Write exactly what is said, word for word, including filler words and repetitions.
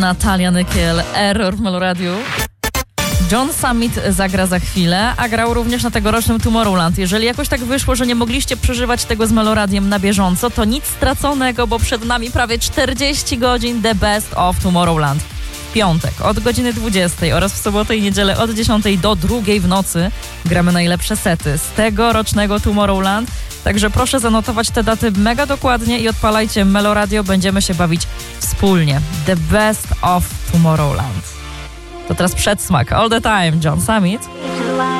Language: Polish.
Natalia Nykiel, Error w Meloradiu. John Summit zagra za chwilę, a grał również na tegorocznym Tomorrowland. Jeżeli jakoś tak wyszło, że nie mogliście przeżywać tego z Meloradiem na bieżąco, to nic straconego, bo przed nami prawie czterdzieści godzin The Best of Tomorrowland. W piątek od godziny dwudziestej oraz w sobotę i niedzielę od dziesiątej do drugiej w nocy gramy najlepsze sety z tegorocznego Tomorrowland. Także proszę zanotować te daty mega dokładnie i odpalajcie Meloradio, będziemy się bawić wspólnie. The Best of Tomorrowland. To teraz przedsmak. All the Time, John Summit.